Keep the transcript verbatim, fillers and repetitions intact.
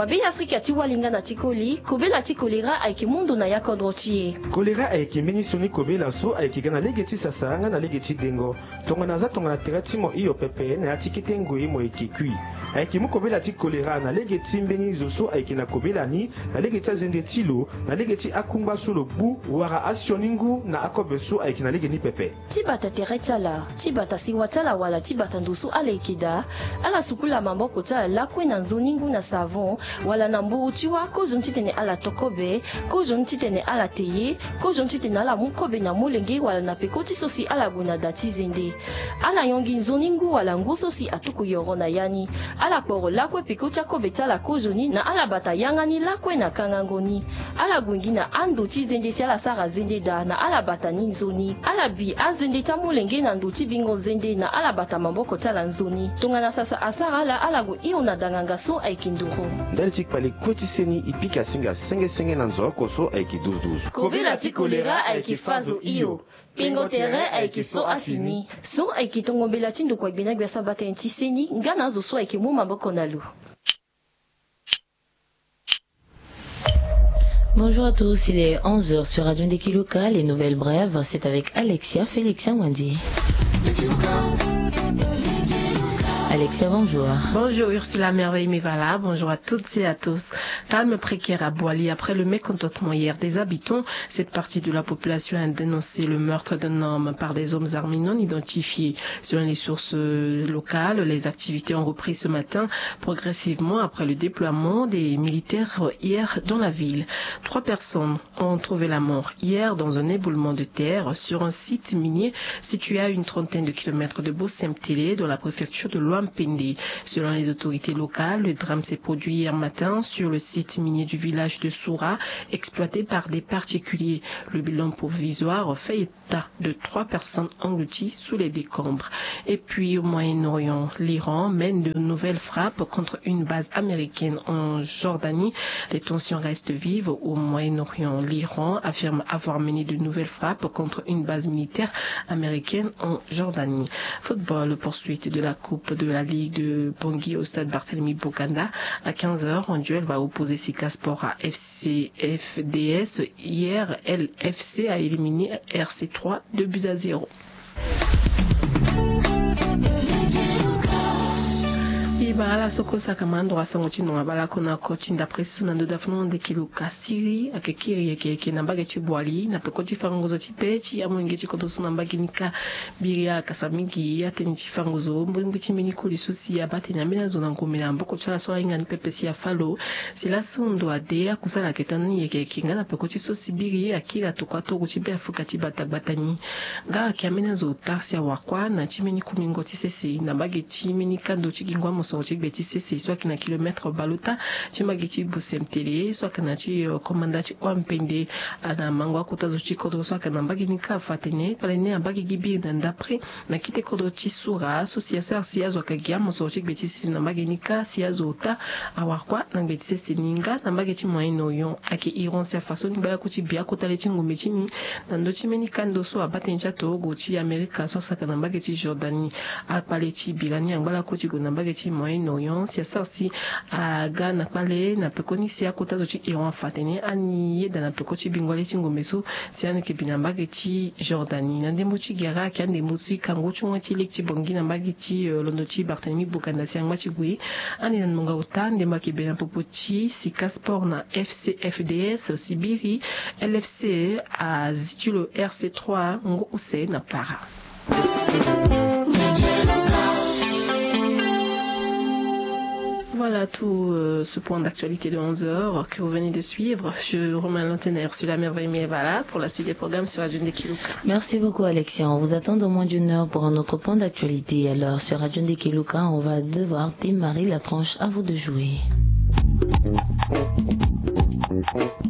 wabe Afrika ti walinga na tikoli kobela ti kolera ayeke mundu na ya kodro ti ye. Kolera ayeke mbeni soni kobela so ayeke ga na lege ti sasa nga na lege ti dengo tongana aza tongana tere ti mo iyo pepe na ya ti kite ngoi mo yeke kui ayeke mu kobela ti kolera na lege ti mbeni zo so ayeke na kobela ni na lege ti azende ti lo na lege ti akungba so lo gbu wara asioni ngu na akobe so ayeke na lege ni pepe ti bata tere ti ala ti bata siwa ti ala wala ti bata ndusu ala yeke da ala sukula maboko ti ala lakue na nzoni ngu na savon wala na mburu ti wakozoni ti tene ala tokobe kozoni ti tene ala teye kozoni ti tene ala mu kobe na molenge wala na peko ti so si ala gue na da ti zende ala yongi nzoni ngu wala ngu so si atuku yoro na yani ala kporo lakue peko ti akobe ti ala kozoni na ala bata yangani lakue na kangango ni ala gue ngi na ando ti zende si ala sara zende da na ala bata ni nzoni ala bi azende ti amolenge na ndo ti bingo zende na ala bata maboko ti ala nzoni tongana sasa asara ala ala gue iyo na danganga so ayeke nduru ndali ti kpale kue ti seni e piki asinga sengesenge na nzoko so ayeke duzuduzu kobela ti kolera ayeke fazo iyo pingo tere ayeke so afini so ayeke tongombela ti ndoko agbe na gbe so bata ti seni nga na zo so ayeke mu maboko na lu. Bonjour à tous, il est onze heures sur Radio Ndeki Luka, les nouvelles brèves, c'est avec Alexia Félixia Wandi. Alexia, bonjour. Bonjour Ursula Merveille Mevala, bonjour à toutes et à tous. Calme précaire à Boali après le mécontentement hier des habitants. Cette partie de la population a dénoncé le meurtre d'un homme par des hommes armés non identifiés. Selon les sources locales, les activités ont repris ce matin progressivement après le déploiement des militaires hier dans la ville. Trois personnes ont trouvé la mort hier dans un éboulement de terre sur un site minier situé à une trentaine de kilomètres de Bosemtele dans la préfecture de Loa. Selon les autorités locales, le drame s'est produit hier matin sur le site minier du village de Soura, exploité par des particuliers. Le bilan provisoire fait état de trois personnes englouties sous les décombres. Et puis au Moyen-Orient, l'Iran mène de nouvelles frappes contre une base américaine en Jordanie. Les tensions restent vives au Moyen-Orient. L'Iran affirme avoir mené de nouvelles frappes contre une base militaire américaine en Jordanie. Football, poursuite de la Coupe de la Ligue de Bangui au stade Barthélemy Bokanda. À quinze heures, un duel va opposer Sika Sport à F C F D S. Hier, L F C a éliminé R C trois deux buts à zéro. Ibala soko sakamando asango chino abala kona kochi ndapre suna ndo dafno Ndeki Luka siri akekiri yake yake nambage chibwali na pekoti fangozo chipechi amunge chikoto suna mbagi nika biria kasamigi yate ni chifangozo mbimbi chimini kuli susi ya bate nyamena zona ngomena mboko chala sola inga ni pepesi ya falo sila sundo adea kusala ketani yake yake nga na pekoti susi biria akira tukwato kuchibe afuka chibata batani nga kiamena zo tarsi ya wakwa na chimini kumingo tisesi nambage chimini kando chikingwa muso chikbeti sesi soit kina kilomètre baluta chimagiti Bosemtele soit kana chi commandant wampende ana mangwa kutazo chikodo soit kana mbagi nika fatene palene ambagi gibi ndapre na kite kodo chisura association siazo kagia muso chikbeti sesi na mbagi nika siazo uta awakwa na ngbeti sesi ninga na mbagi chi Moyen-Orient aki iron sa façon bala kuti bia kotale chingumbe chini na ndo chimeni kando so abatenja to go chi America so sakana mbagi chi Jordanie apale chi bilani ngala kuti go na mbagi chi Moyen-Orient siasa si a Ghana pale na pekoni sia kota zo chi Iran fatene ani yeda na pekoti bingwale chingomeso siane ke binambage chi Jordanie na ndembo chi gera ki ande musi kango chunga chi lekti bongi na mbagi chi londo chi Barthélemy Bokanda siangma chi gui ani na monga uta ndemba ke bena popochi Sika Sport na F C F D S Sibiri L F C a zitulo R C trois ngo use na para. Voilà tout euh, ce point d'actualité de onze heures que vous venez de suivre. Je remets l'antenne à Ursula Merveille Mevala pour la suite des programmes sur Radio Ndeki Luka. Merci beaucoup Alexia. On vous attend dans moins d'une heure pour un autre point d'actualité. Alors sur Radio Ndeki Luka, on va devoir démarrer la tranche. À vous de jouer.